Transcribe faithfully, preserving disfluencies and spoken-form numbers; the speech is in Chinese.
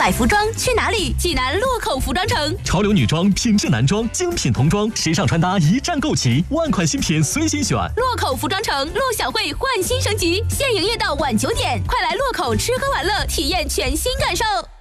买服装去哪里？济南洛口服装城。 潮流女装、品质男装、精品童装，时尚穿搭一站购齐，万款新品随心选。 洛口服装城，陆小慧焕新升级，现营业到晚九点，快来洛口吃喝玩乐，体验全新感受。